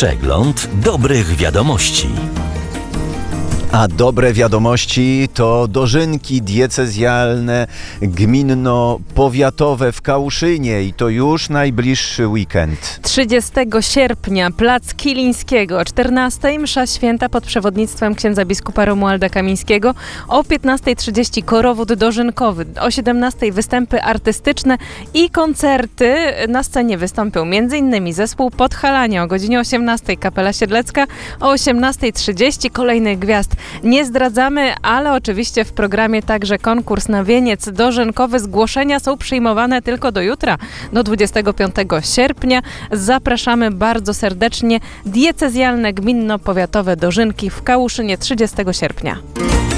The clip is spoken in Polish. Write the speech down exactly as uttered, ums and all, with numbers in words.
Przegląd dobrych wiadomości. A dobre wiadomości to dożynki diecezjalne, gminno-powiatowe w Kałuszynie i to już najbliższy weekend. trzydziestego sierpnia Plac Kilińskiego o czternastej msza święta pod przewodnictwem księdza biskupa Romualda Kamińskiego, o piętnastej trzydzieści korowód dożynkowy, o siedemnastej występy artystyczne i koncerty. Na scenie wystąpią m.in. zespół Podhalania, o godzinie osiemnastej Kapela Siedlecka, o osiemnastej trzydzieści kolejnych gwiazd nie zdradzamy, ale oczywiście w programie także konkurs na wieniec dożynkowy. Zgłoszenia są przyjmowane tylko do jutra, do dwudziestego piątego sierpnia. Zapraszamy bardzo serdecznie. Diecezjalne gminno-powiatowe dożynki w Kałuszynie trzydziestego sierpnia.